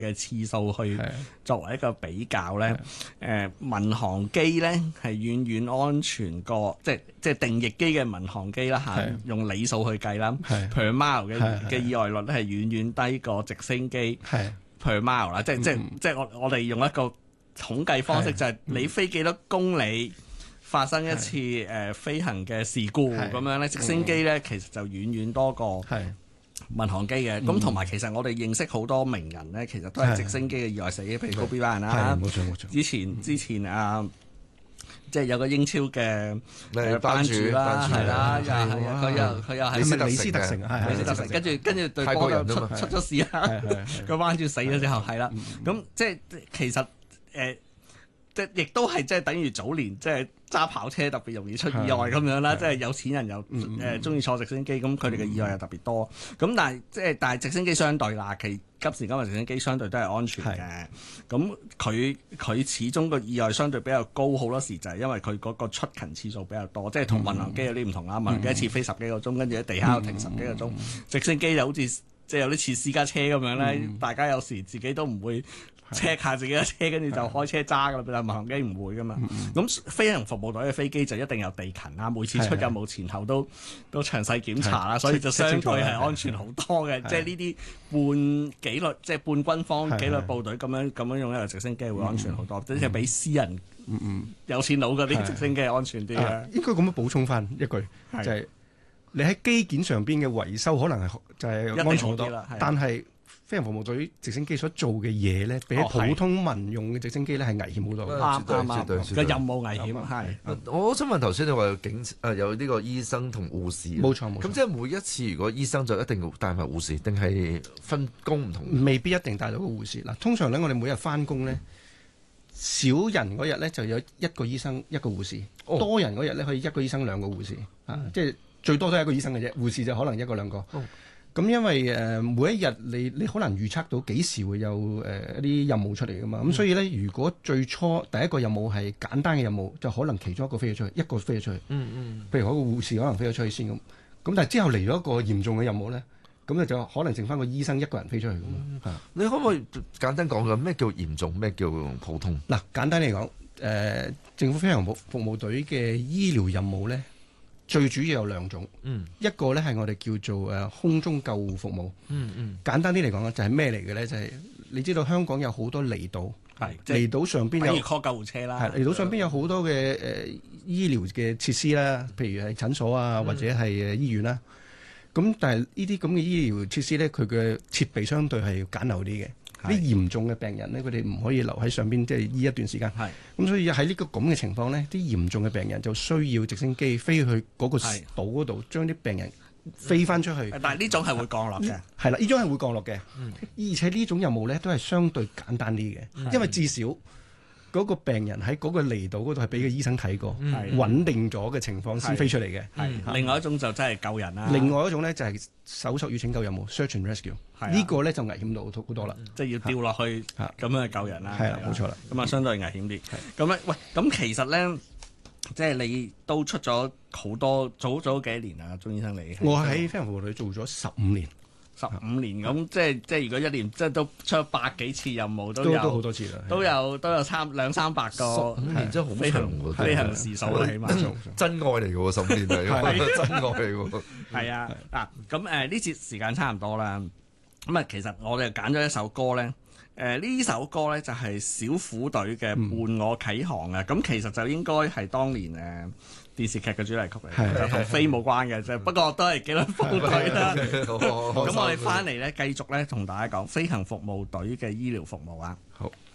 嘅次數去作為一個比較咧，民航機咧係遠遠安全過，即係定翼機嘅民航機啦嚇，用里數去計啦，per mile 嘅意外率咧係遠遠低過直升機 per mile 啦，即係我哋用一個統計方式就係你飛幾多公里發生一次飛行嘅事故咁樣咧，直升機咧其實就遠遠多過民航機嘅。咁同埋其實我哋認識好多名人咧，其實都係直升機嘅意外死嘅，譬如 Kobe Bryant 啦， 冇錯。 之前即係有個英超嘅班主啦，係啦，佢又係李斯特城， 跟住對波就出咗事啦，個班主死咗之後係啦，咁即係其實即係亦都係即係等於早年即係揸跑車特別容易出意外咁樣啦，即係有錢人又中意坐直升機，咁佢哋嘅意外又特別多。咁但係直升機相對啦，今時今日直升機相對都係安全嘅。咁佢始終個意外相對比較高，好多時就係因為佢嗰個出勤次數比較多，即係同民航機有啲唔同啦。民航機一次飛10幾個鐘，跟住喺地下又停10幾個鐘，直升機就好似即係有啲似私家車咁樣咧，大家有時自己都唔會check下自己嘅車，跟住就開車揸噶啦，但係民航機唔會噶嘛。咁飛行服務隊嘅飛機就一定有地勤啦，每次出任務前後都詳細檢查啦，所以就相對係安全好多嘅。即係呢啲半紀律，即係半軍方紀律部隊咁樣用一個直升機會安全好多，即係比私人有錢佬嗰啲直升機係安全啲嘅。 應該咁樣補充翻一句，就係你喺機件上邊嘅維修可能係就係安全好多，但係飛行服務隊直升機所做嘅嘢咧，比起普通民用嘅直升機咧係危險好多。 啱個任務危險係。 我想問頭先你話有呢個醫生同護士， 冇錯。咁即係每一次如果醫生就一定要帶埋護士，定係分工唔同？ 未必一定帶到個護士。嗱，通常咧我哋每日翻工咧，少人嗰日咧就有一個醫生一個護士，多人嗰日咧可以一個醫生兩個護士，即係最多都係一個醫生嘅啫，護士就可能一個兩個。咁因為每一日你好難預測到幾時會有一啲任務出嚟噶嘛，咁所以咧如果最初第一個任務係簡單嘅任務，就可能其中一個飛咗出去，一個飛咗出去。譬如嗰個護士可能飛咗出去先咁，但係之後嚟咗一個嚴重嘅任務咧，咁就可能剩翻個醫生一個人飛出去咁嘛。 你可唔可以簡單講下咩叫嚴重，咩叫普通？ 嗱，簡單嚟講，政府飛行服務隊嘅醫療任務咧，最主要有兩種，一個咧係我哋叫做空中救護服務。簡單啲嚟講咧，就係咩嚟嘅咧？就係你知道香港有好多離島，離島上邊有 call 救護車啦， 離島上邊有好多嘅醫療嘅設施啦，譬如係診所啊，或者係醫院啦。咁但係呢啲咁嘅醫療設施咧，佢嘅設備相對係簡陋啲嘅。啲嚴重嘅病人咧，佢哋唔可以留喺上邊，即係醫一段時間。咁所以喺呢個咁嘅情況咧，啲嚴重嘅病人就需要直升機飛去嗰個島嗰度，將啲病人飛翻出去。 但係呢種係會降落嘅。 係啦，呢種係會降落嘅。而且呢種任務咧都係相對簡單啲嘅，因為至少嗰個病人喺嗰個離島嗰度係俾個醫生睇過，穩定咗嘅情況先飛出嚟嘅。 另外一種就真係救人啦。 另外一種咧就係搜索與拯救任務 （search and rescue）。呢個咧就危險度好多啦， 即係要掉落去咁樣救人啦。 係啦，冇錯啦。 咁啊，相對危險啲。咁咧，喂，咁其實咧，即係你都出咗好多早幾年啊，鍾醫生你。 我喺飛行服務隊做咗15年。 15年咁，即係如果一年即係都出咗百幾次任務，都好多次啦， 都有差200-300個。 15年真係好長喎， 飛行時數起碼真愛嚟嘅喎，15年嚟真愛嚟喎。 係啊，嗱咁呢節時間差唔多啦。咁啊，其實我哋揀咗一首歌咧。呢首歌咧就係小虎隊嘅《伴我啟航》啊。咁其實就應該係當年電視劇嘅主題曲嚟，同飛冇關嘅啫。不過都係紀律部隊啦。咁我哋翻嚟咧，繼續咧同大家講飛行服務隊嘅醫療服務啊。 好。